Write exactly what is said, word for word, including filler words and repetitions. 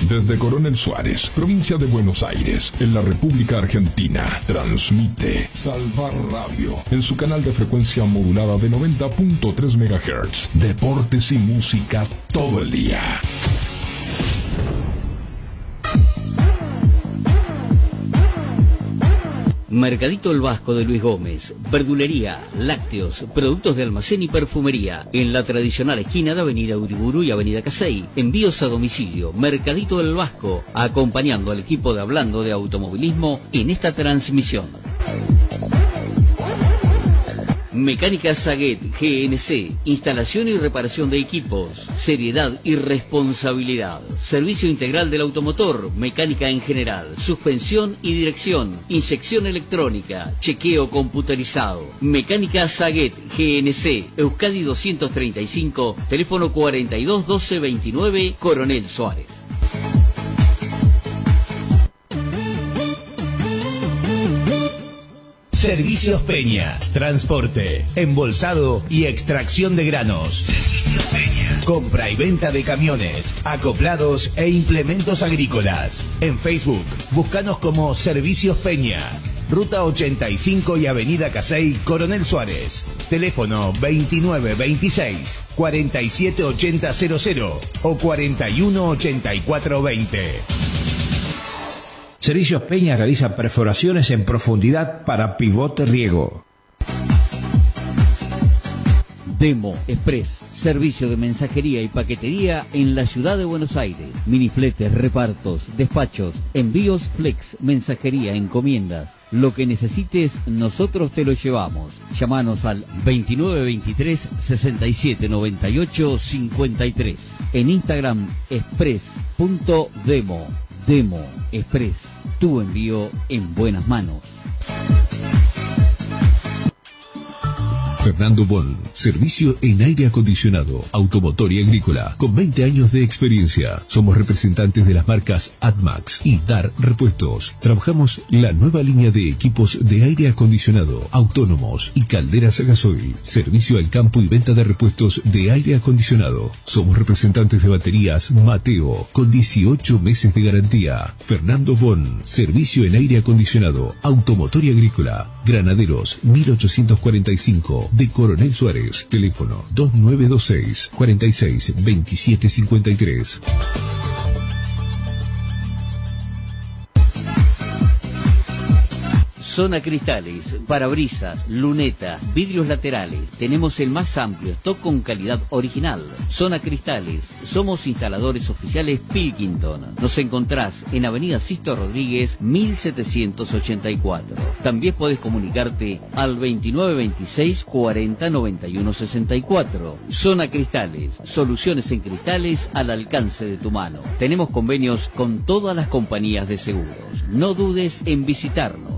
Desde Coronel Suárez, provincia de Buenos Aires, en la República Argentina, transmite Salvar Radio en su canal de frecuencia modulada de noventa punto tres megahertz. Deportes y música todo el día. Mercadito El Vasco de Luis Gómez, verdulería, lácteos, productos de almacén y perfumería, en la tradicional esquina de Avenida Uriburu y Avenida Casey, envíos a domicilio, Mercadito El Vasco, acompañando al equipo de Hablando de Automovilismo en esta transmisión. Mecánica Saguet G N C, instalación y reparación de equipos, seriedad y responsabilidad, servicio integral del automotor, mecánica en general, suspensión y dirección, inyección electrónica, chequeo computerizado. Mecánica Saguet G N C, Euskadi doscientos treinta y cinco, teléfono cuarenta y dos doce veintinueve, Coronel Suárez. Servicios Peña, transporte, embolsado y extracción de granos. Servicios Peña. Compra y venta de camiones, acoplados e implementos agrícolas. En Facebook, búscanos como Servicios Peña. Ruta ochenta y cinco y Avenida Casey, Coronel Suárez. Teléfono veintinueve veintiséis, cuarenta y siete ochenta cero cero o cuarenta y uno ochenta y cuatro veinte. Servicios Peña realiza perforaciones en profundidad para pivote riego. Demo Express, servicio de mensajería y paquetería en la ciudad de Buenos Aires. Minifletes, repartos, despachos, envíos flex, mensajería, encomiendas. Lo que necesites, nosotros te lo llevamos. Llámanos al veintinueve veintitrés, sesenta y siete noventa y ocho cincuenta y tres. En Instagram, express.demo. Demo Express, tu envío en buenas manos. Fernando Bon, servicio en aire acondicionado, automotor y agrícola, con veinte años de experiencia. Somos representantes de las marcas AdMax y Dar Repuestos. Trabajamos la nueva línea de equipos de aire acondicionado, autónomos y calderas a gasoil. Servicio al campo y venta de repuestos de aire acondicionado. Somos representantes de baterías Mateo, con dieciocho meses de garantía. Fernando Bon, servicio en aire acondicionado, automotor y agrícola. Granaderos mil ochocientos cuarenta y cinco de Coronel Suárez. Teléfono dos nueve dos seis, cuarenta y seis, veintisiete cincuenta y tres. Zona Cristales, parabrisas, lunetas, vidrios laterales. Tenemos el más amplio stock con calidad original. Zona Cristales, somos instaladores oficiales Pilkington. Nos encontrás en Avenida Sisto Rodríguez, mil setecientos ochenta y cuatro. También podés comunicarte al veintinueve veintiséis, cuarenta, noventa y uno sesenta y cuatro. Zona Cristales, soluciones en cristales al alcance de tu mano. Tenemos convenios con todas las compañías de seguros. No dudes en visitarnos.